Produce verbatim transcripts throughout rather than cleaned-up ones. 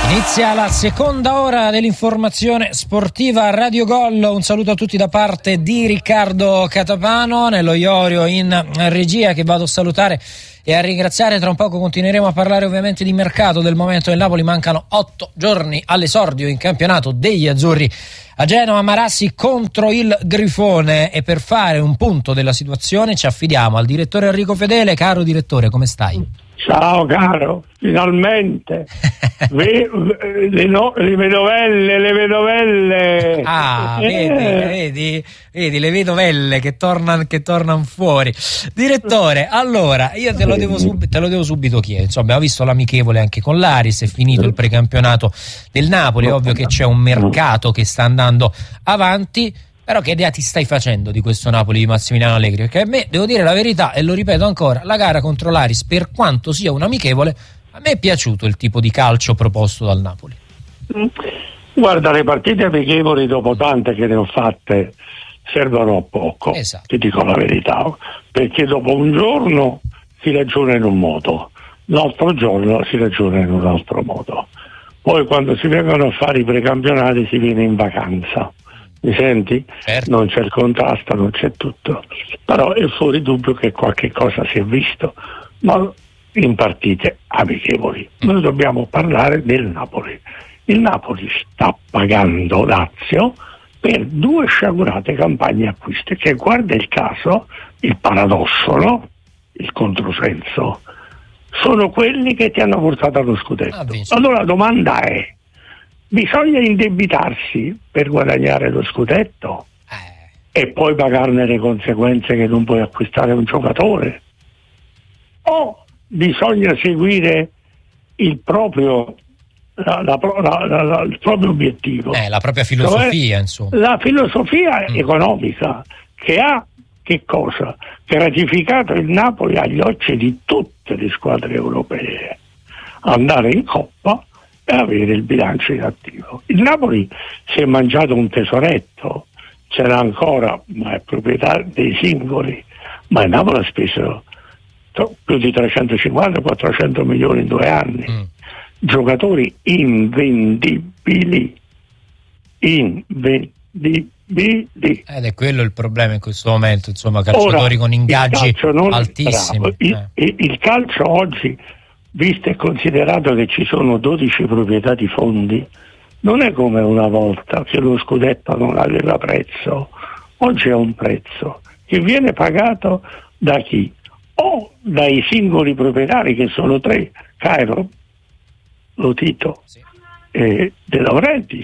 Inizia la seconda ora dell'informazione sportiva a Radio Gol. Un saluto a tutti da parte di Riccardo Catapano, nello Iorio in regia, che vado a salutare e a ringraziare. Tra un poco continueremo a parlare ovviamente di mercato del momento del Napoli. Mancano otto giorni all'esordio in campionato degli azzurri a Genova. Marassi contro il Grifone, e per fare un punto della situazione ci affidiamo al direttore Enrico Fedele. Caro direttore, come stai? Ciao caro, finalmente le, le, no, le vedovelle, le vedovelle. Ah, vedi, vedi, vedi le vedovelle che tornano che tornan fuori. Direttore, allora io te lo devo subito, te lo devo subito chiedere. Insomma, abbiamo visto l'amichevole anche con l'Aris, è finito il precampionato del Napoli, è ovvio che c'è un mercato che sta andando avanti. Però che idea ti stai facendo di questo Napoli di Massimiliano Allegri? Perché a me, devo dire la verità, e lo ripeto ancora, la gara contro l'Aris, per quanto sia un amichevole, a me è piaciuto il tipo di calcio proposto dal Napoli. Guarda, le partite amichevoli, dopo tante che ne ho fatte, servono a poco. Esatto. Ti dico la verità, perché dopo un giorno si ragiona in un modo, l'altro giorno si ragiona in un altro modo. Poi quando si vengono a fare i precampionati si viene in vacanza. Mi senti? Certo. Non c'è il contrasto, non c'è tutto, però è fuori dubbio che qualche cosa si è visto, ma in partite amichevoli. Noi dobbiamo parlare del Napoli. Il Napoli sta pagando Lazio per due sciagurate campagne acquisti, che, guarda il caso, il paradosso, no? Il controsenso, sono quelli che ti hanno portato allo scudetto. Ah, allora la domanda è: bisogna indebitarsi per guadagnare lo scudetto eh. e poi pagarne le conseguenze che non puoi acquistare un giocatore? O bisogna seguire il proprio, la, la, la, la, il proprio obiettivo? Eh, la propria filosofia, cioè, insomma. La filosofia mm. economica che ha che cosa? Gratificato il Napoli agli occhi di tutte le squadre europee. Andare in Coppa e avere il bilancio in attivo. Il Napoli si è mangiato un tesoretto, c'era ancora, ma è proprietà dei singoli, ma il Napoli ha speso più di trecentocinquanta quattrocento milioni in due anni. Mm. Giocatori invendibili, invendibili. Ed è quello il problema in questo momento, insomma, calciatori Ora, con ingaggi altissimi. Il, eh. il, il calcio oggi, visto e considerato che ci sono dodici proprietà di fondi, non è come una volta che lo scudetto non aveva prezzo. Oggi ha un prezzo che viene pagato da chi? O dai singoli proprietari, che sono tre: Cairo, Lotito sì. e De Laurentiis,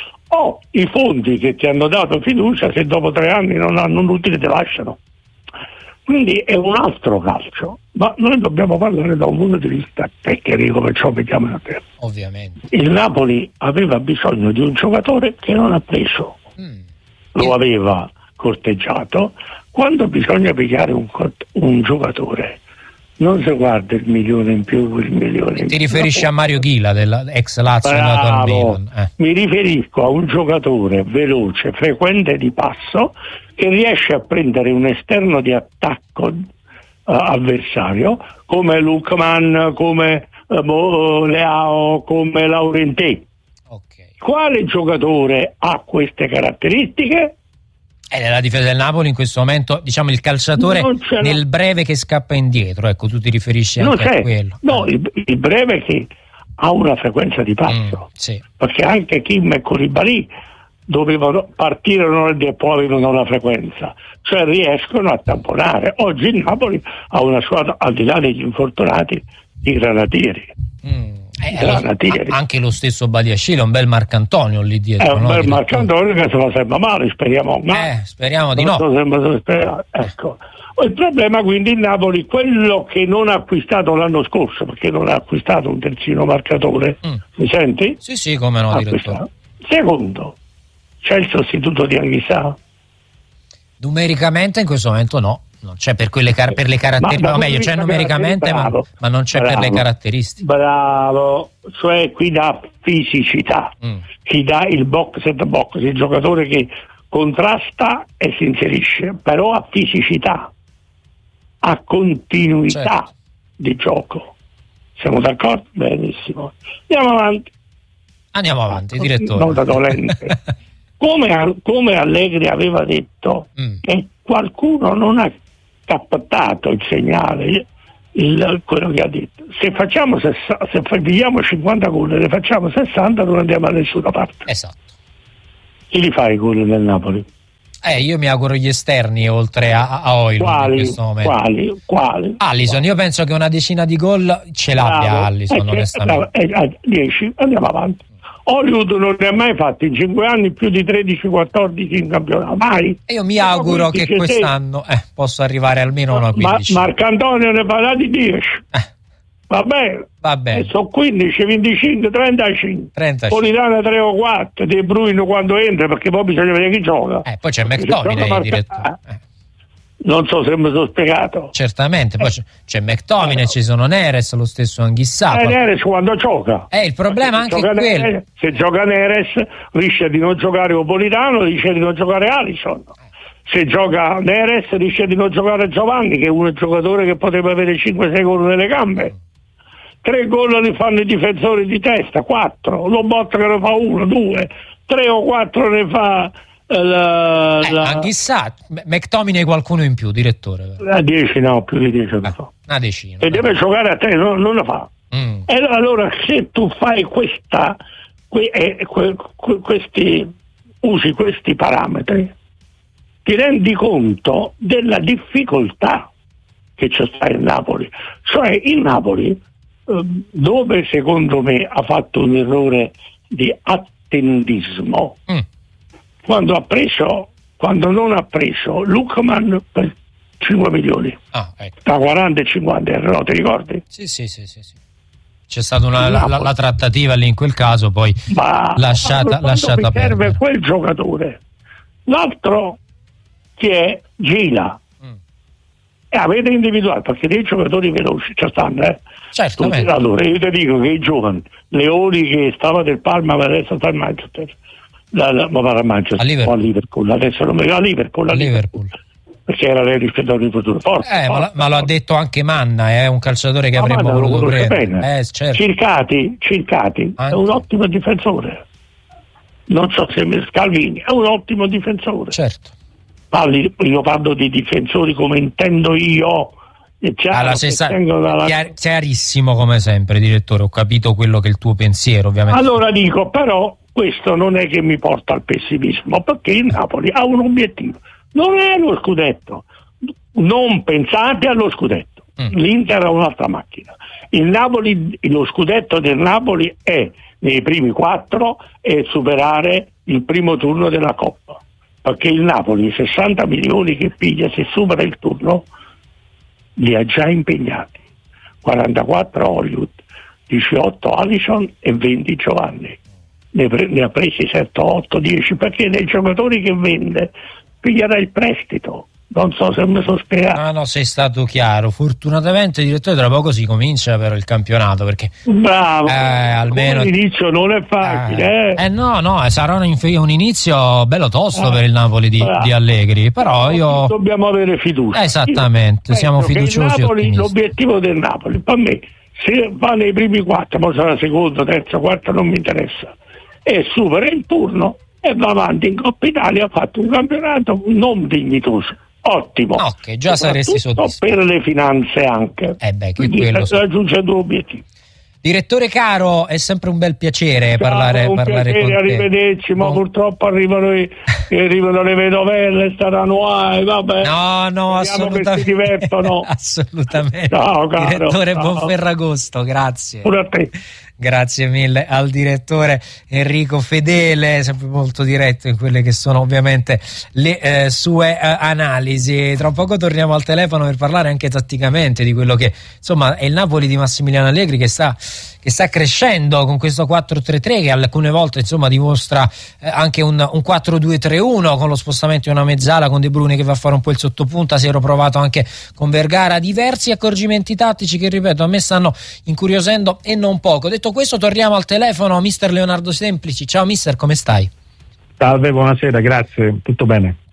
o i fondi che ti hanno dato fiducia, se dopo tre anni non hanno l'utile te lasciano. Quindi è un altro calcio, ma noi dobbiamo parlare da un punto di vista tecnico, perciò mettiamo a terra. Ovviamente. Il Napoli aveva bisogno di un giocatore che non ha preso, mm. lo aveva corteggiato. Quando bisogna pigliare un, un giocatore, non si guarda il milione in più, il milione in Ti più. riferisci a Mario Ghila, dell'ex Lazio? Bravo, eh. mi riferisco a un giocatore veloce, frequente di passo, che riesce a prendere un esterno di attacco uh, avversario, come Lukman, come uh, Leao, come Laurenté. Okay. Quale giocatore ha queste caratteristiche? È nella difesa del Napoli in questo momento, diciamo, il calciatore nel breve che scappa indietro, ecco, tu ti riferisci anche a quello. No, il, il breve che ha una frequenza di passo, mm, sì. perché anche Kim e Koulibaly dovevano partire e poi avevano una frequenza, cioè riescono a tamponare. Oggi il Napoli ha una squadra, al di là degli infortunati, di granatieri. Mm. Eh, lo, anche lo stesso Badiashile, un bel Marcantonio lì dietro. È un no? bel Marcantonio che se lo sembra male, speriamo. Ma eh, speriamo di no. Sembra, speriamo. Ecco. Il problema quindi il Napoli, quello che non ha acquistato l'anno scorso, perché non ha acquistato un terzino marcatore, mm. mi senti? Sì, sì, come no, direttore. Secondo, c'è il sostituto di Anghissà? Numericamente in questo momento no. Non c'è per quelle car- per le caratteristiche, o meglio c'è numericamente, ma, ma non c'è bravo, per le caratteristiche. Bravo, cioè qui dà fisicità, mm. chi dà il box and box, il giocatore che contrasta e si inserisce, però ha fisicità, ha continuità certo. di gioco. Siamo d'accordo? Benissimo. Andiamo avanti. Andiamo avanti, direttore. Nota dolente. come, come Allegri aveva detto, mm. che qualcuno non ha captato il segnale, il, quello che ha detto. Se facciamo sessanta, se pigliamo cinquanta gol e ne facciamo sessanta, non andiamo da nessuna parte. Esatto. Chi li fa i gol del Napoli? Eh, io mi auguro gli esterni oltre a, a Højlund quali, in questo momento. Quali? Quali? Alisson, io penso che una decina di gol ce l'abbia. Bravo. Alisson, eh, onestamente. Eh, dieci, andiamo avanti. Højlund non ne ha mai fatti in cinque anni più di tredici quattordici in campionato, mai. E io mi auguro che quest'anno eh, possa arrivare almeno una quindici. Ma, Marcantonio ne fa di dieci. Eh. Va bene, va bene. Sono quindici, venticinque, trentacinque. trentacinque. Politano tre o quattro, De Bruyne quando entra, perché poi bisogna vedere chi gioca. Eh, poi c'è McTominay, direttore. Eh. Non so se mi sono spiegato. Certamente, poi c'è, c'è McTominay, eh. ci sono Neres, lo stesso Anghissà. Eh, Neres quando gioca. Eh, il problema anche è quello. Neres, se gioca Neres rischia di non giocare Politano, rischia di non giocare Alisson. Se gioca Neres rischia di non giocare Giovanni, che è un giocatore che potrebbe avere cinque sei gol nelle gambe. Tre gol li fanno i difensori di testa, quattro, lo Botta che ne fa uno, due, tre o quattro ne fa eh, la, eh, la... Anghissà, McTominay qualcuno in più, direttore. A dieci no, più di dieci non fa. Una decina. E deve giocare a tre, no, non lo fa. Mm. E allora se tu fai questa, que, eh, que, que, questi, usi questi parametri, ti rendi conto della difficoltà che c'è sta in Napoli. Cioè il Napoli, dove secondo me ha fatto un errore di attendismo, mm. quando ha preso quando non ha preso Lookman per cinque milioni, ah, ecco. Tra quaranta e cinquanta euro, ti ricordi? Sì, sì, sì, sì, sì. C'è stata una, la, la, la trattativa lì in quel caso, poi ma lasciata, lasciata perdere. Serve perdere. Quel giocatore, l'altro che è Gila. Mm. E avete individuato, perché dei giocatori veloci ci stanno, eh? Certamente. Allora io ti dico che i giovani Leoni che stava del Parma ma adesso sta al Manchester, la, la, ma va a Manchester, a Liverpool. a Liverpool adesso non mi va a Liverpool, a Liverpool. Liverpool perché era lei rispettato di futuro forte, eh, forte, ma, lo, ma lo ha detto anche Manna, è eh, un calciatore che ma avremmo Manna voluto prendere. Eh, certo. Circati, Circati è un ottimo difensore, non so se Scalvini è un ottimo difensore, certo. Parli, io parlo di difensori come intendo io. Allora, sei sa- dalla... chiar- chiarissimo come sempre, direttore, ho capito quello che è il tuo pensiero, ovviamente. Allora dico, però questo non è che mi porta al pessimismo, perché il Napoli ha un obiettivo, non è lo scudetto, non pensate allo scudetto, mm. l'Inter ha un'altra macchina, il Napoli, lo scudetto del Napoli è nei primi quattro e superare il primo turno della Coppa, perché il Napoli sessanta milioni che piglia se supera il turno li ha già impegnati, quarantaquattro Højlund, diciotto Alisson e venti Giovanni, ne, pre- ne ha presi sette, otto, dieci, perché dei giocatori che vende piglierà il prestito. Non so se mi sono spiegato. Ah no, sei stato chiaro. Fortunatamente, direttore, tra poco si comincia per il campionato, perché bravo, eh, almeno l'inizio non è facile. Eh, eh no, no, sarà un, un inizio bello tosto eh, per il Napoli di, di Allegri, però io dobbiamo avere fiducia. Esattamente, io siamo fiduciosi. Napoli, l'obiettivo del Napoli, per me, se va nei primi quattro, poi sarà secondo, terzo, quarto, non mi interessa, e supera il turno e va avanti in Coppa Italia, ha fatto un campionato non dignitoso. Ottimo, ok, già saresti soddisfatto per le finanze anche. Eh beh, che quindi quello raggiunge due obiettivi. Direttore caro, è sempre un bel piacere. Ciao, parlare, un parlare piacere, con te. Arrivederci, ma no. purtroppo arrivano, i, arrivano le vedovelle, staranno ai, vabbè. No, no, assolutamente. Che si divertono. Assolutamente. Ciao, caro. Direttore, ciao. buon Ferragosto, grazie. Pure a te. Grazie mille al direttore Enrico Fedele, sempre molto diretto in quelle che sono ovviamente le eh, sue eh, analisi. Tra poco torniamo al telefono per parlare anche tatticamente di quello che insomma è il Napoli di Massimiliano Allegri, che sta, che sta crescendo con questo quattro tre tre, che alcune volte insomma dimostra eh, anche un, un quattro due tre uno con lo spostamento di una mezzala con De Bruyne che va a fare un po' il sottopunta. Si era provato anche con Vergara, diversi accorgimenti tattici che, ripeto, a me stanno incuriosendo e non poco. Detto questo, torniamo al telefono. Mister Leonardo Semplici, ciao mister, come stai? Salve, buonasera, grazie, tutto bene.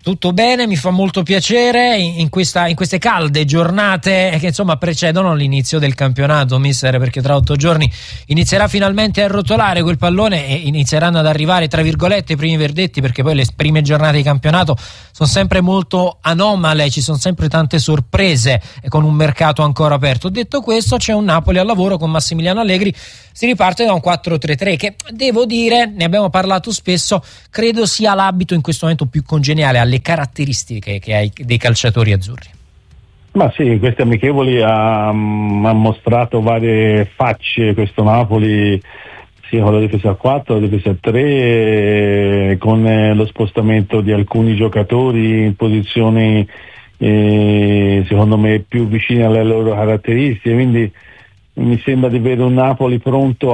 Tutto bene, mi fa molto piacere in, questa, in queste calde giornate che insomma precedono l'inizio del campionato, mister, perché tra otto giorni inizierà finalmente a rotolare quel pallone e inizieranno ad arrivare tra virgolette i primi verdetti, perché poi le prime giornate di campionato sono sempre molto anomale, ci sono sempre tante sorprese e con un mercato ancora aperto. Detto questo, c'è un Napoli al lavoro con Massimiliano Allegri, si riparte da un quattro tre tre che, devo dire, ne abbiamo parlato spesso, credo sia l'abito in questo momento più congeniale alle caratteristiche che hai dei calciatori azzurri. Ma sì, questi amichevoli ha, ha mostrato varie facce questo Napoli, sia con la difesa a quattro, la difesa a tre, con eh, lo spostamento di alcuni giocatori in posizioni eh, secondo me più vicine alle loro caratteristiche, quindi mi sembra di vedere un Napoli pronto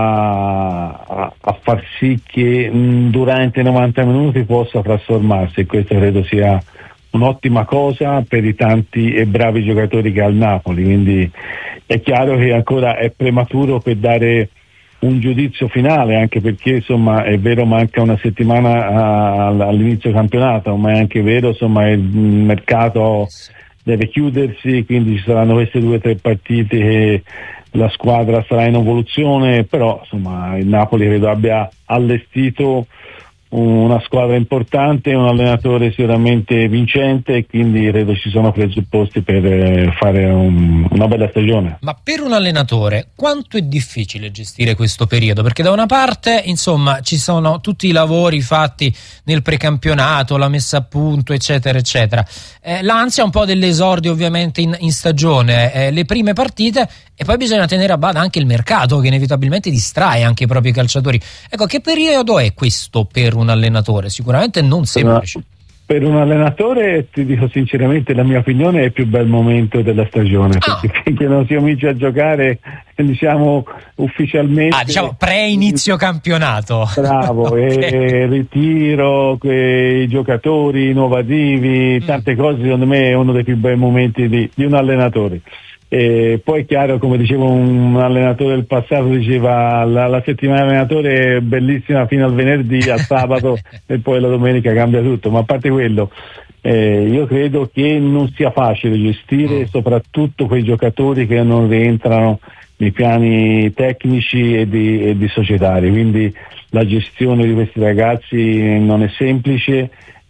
a, a, a far sì che mh, durante i novanta minuti possa trasformarsi, e questo credo sia un'ottima cosa per i tanti e bravi giocatori che ha il Napoli. Quindi è chiaro che ancora è prematuro per dare un giudizio finale, anche perché insomma è vero manca una settimana a, all'inizio del campionato, ma è anche vero insomma il mercato deve chiudersi, quindi ci saranno queste due o tre partite che la squadra sarà in evoluzione, però insomma il Napoli credo abbia allestito una squadra importante, un allenatore sicuramente vincente, e quindi credo ci sono presupposti per fare un, una bella stagione. Ma per un allenatore quanto è difficile gestire questo periodo? Perché da una parte insomma ci sono tutti i lavori fatti nel precampionato, la messa a punto eccetera eccetera, eh, l'ansia un po' dell'esordio ovviamente in, in stagione, eh, le prime partite, e poi bisogna tenere a bada anche il mercato che inevitabilmente distrae anche i propri calciatori. Ecco, che periodo è questo per un allenatore? Sicuramente non semplice. Per un allenatore, ti dico sinceramente, la mia opinione è il più bel momento della stagione, ah. perché finché non si comincia a giocare, diciamo ufficialmente, ah, diciamo pre-inizio campionato, bravo, okay. E ritiro, quei giocatori innovativi, mm. tante cose, secondo me è uno dei più bei momenti di, di un allenatore. E poi è chiaro, come diceva un allenatore del passato, diceva la, la settimana allenatore è bellissima fino al venerdì, al sabato e poi la domenica cambia tutto, ma a parte quello eh, io credo che non sia facile gestire soprattutto quei giocatori che non rientrano nei piani tecnici e di, e di societari, quindi la gestione di questi ragazzi non è semplice,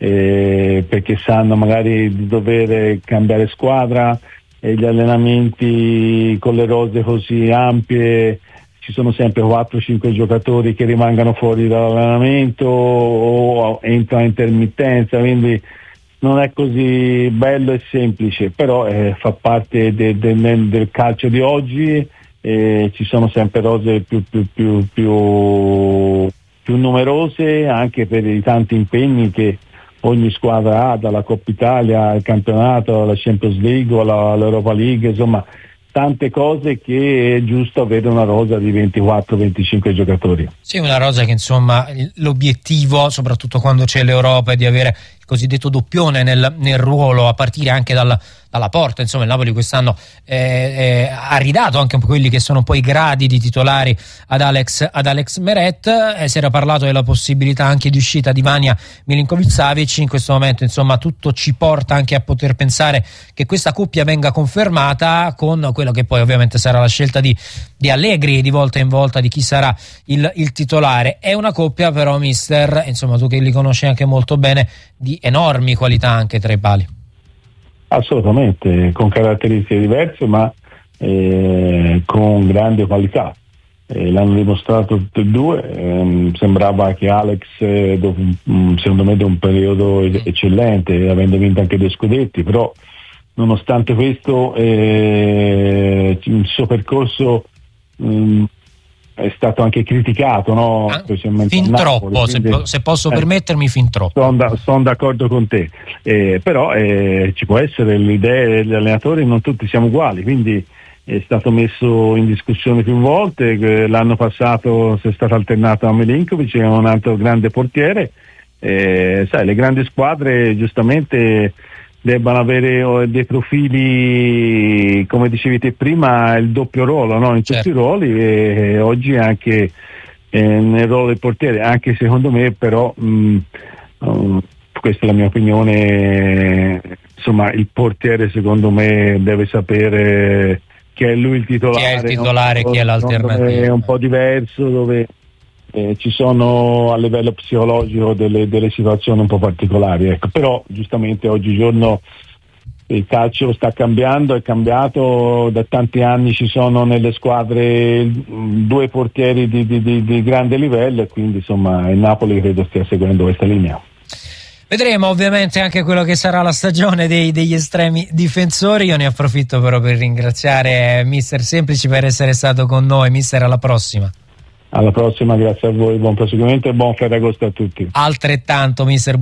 eh, perché sanno magari di dover cambiare squadra, e gli allenamenti con le rose così ampie ci sono sempre quattro cinque giocatori che rimangono fuori dall'allenamento o entrano a intermittenza, quindi non è così bello e semplice, però eh, fa parte de, de, de, del calcio di oggi, e ci sono sempre rose più, più, più, più, più numerose, anche per i tanti impegni che ogni squadra ha, dalla Coppa Italia al campionato, alla Champions League o alla, all'Europa League, insomma tante cose che è giusto avere una rosa di ventiquattro venticinque giocatori. Sì, una rosa che insomma l'obiettivo, soprattutto quando c'è l'Europa, è di avere il cosiddetto doppione nel, nel ruolo, a partire anche dalla, dalla porta. Insomma il Napoli quest'anno eh, eh, ha ridato anche quelli che sono poi i gradi di titolari ad Alex, ad Alex Meret, eh, si era parlato della possibilità anche di uscita di Vanja Milinkovic-Savic. In questo momento insomma tutto ci porta anche a poter pensare che questa coppia venga confermata, con quello che poi ovviamente sarà la scelta di, di Allegri di volta in volta di chi sarà il, il titolare. È una coppia però, mister, insomma tu che li conosci anche molto bene, di enormi qualità anche tra i pali. Assolutamente, con caratteristiche diverse ma eh, con grande qualità, eh, l'hanno dimostrato tutti e due. Eh, sembrava che Alex eh, dopo, mh, secondo me da un periodo eccellente, avendo vinto anche due scudetti, però nonostante questo eh, il suo percorso mh, è stato anche criticato, no? Ah, fin troppo, Napoli, se, quindi, se posso eh, permettermi, fin troppo. Sono, da, sono d'accordo con te, eh, però eh, ci può essere l'idea degli allenatori, non tutti siamo uguali, quindi è stato messo in discussione più volte. Eh, l'anno passato si è stato alternato a Milinkovic, è un altro grande portiere. Eh, sai, le grandi squadre giustamente debbano avere dei profili, come dicevi te prima, il doppio ruolo, no? In certo. Tutti i ruoli, e oggi anche eh, nel ruolo del portiere, anche secondo me però mh, um, questa è la mia opinione. Insomma, il portiere secondo me deve sapere che è lui il titolare, chi è il titolare, no? Chi è l'alternativa. È un po' diverso, dove eh, ci sono a livello psicologico delle, delle situazioni un po' particolari, ecco. Però giustamente oggigiorno il calcio sta cambiando, è cambiato, da tanti anni ci sono nelle squadre due portieri di, di, di, di grande livello, e quindi insomma il Napoli credo stia seguendo questa linea. Vedremo ovviamente anche quello che sarà la stagione dei, degli estremi difensori. Io ne approfitto però per ringraziare Mister Semplici per essere stato con noi. Mister, alla prossima. Alla prossima, grazie a voi, buon proseguimento e buon Ferragosto a tutti. Altrettanto, Mister